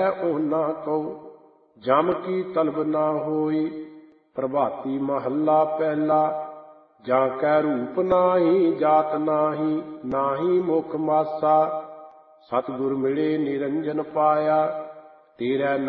ਉਹਨਾਂ ਕਉ। ਜਮ ਕੀ ਤਲਬ ਨਾ ਹੋਈ। ਪ੍ਰਭਾਤੀ ਮਹੱਲਾ ਪਹਿਲਾ। ਜਾਂ ਕੈ ਰੂਪ ਨਾਹੀ ਜਾਤ ਨਾਹੀ, ਨਾਹੀ ਮੁਖ ਮਾਸਾ। ਸਤਿਗੁਰ ਮਿਲੇ ਨਿਰੰਜਨ ਪਾਇਆ। ਤੇਰੇ